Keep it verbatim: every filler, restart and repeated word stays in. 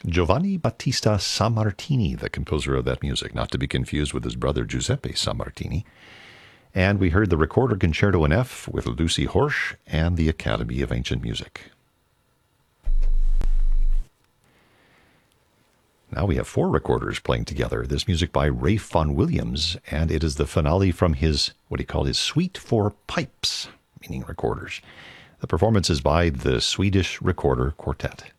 Giovanni Battista Sammartini, the composer of that music, not to be confused with his brother Giuseppe Sammartini. And we heard the Recorder Concerto in F with Lucy Horsch and the Academy of Ancient Music. Now we have four recorders playing together. This music by Ralph Vaughan Williams, and it is the finale from his, what he called his Suite for Pipes, meaning recorders. The performance is by the Swedish Recorder Quartet.